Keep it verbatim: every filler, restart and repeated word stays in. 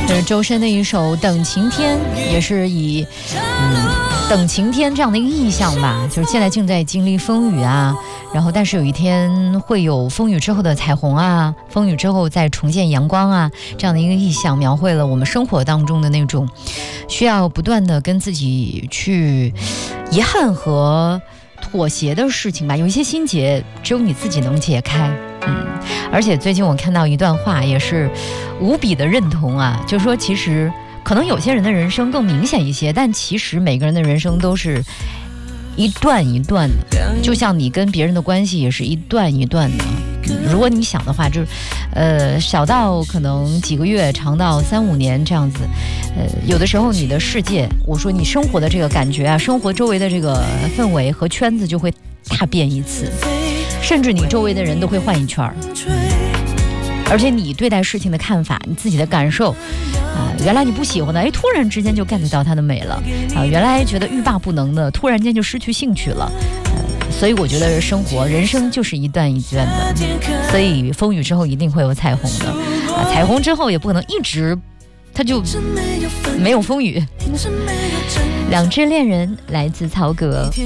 这是周深的一首《等晴天》，也是以嗯等晴天这样的一个意象吧，就是现在正在经历风雨啊，然后但是有一天会有风雨之后的彩虹啊，风雨之后再重见阳光啊，这样的一个意象，描绘了我们生活当中的那种需要不断的跟自己去遗憾和妥协的事情吧，有一些心结只有你自己能解开。嗯，而且最近我看到一段话也是无比的认同啊，就是说其实可能有些人的人生更明显一些，但其实每个人的人生都是一段一段的，就像你跟别人的关系也是一段一段的。如果你想的话，就是呃小到可能几个月，长到三五年这样子。呃有的时候你的世界，我说你生活的这个感觉啊，生活周围的这个氛围和圈子就会大变一次，甚至你周围的人都会换一圈儿。而且你对待事情的看法，你自己的感受啊、呃，原来你不喜欢的，哎，突然之间就 get 到它的美了啊、呃，原来觉得欲罢不能的，突然间就失去兴趣了。呃、所以我觉得生活人生就是一段一段的，所以风雨之后一定会有彩虹的啊，彩虹之后也不可能一直它就没有风雨。两只恋人来自曹格。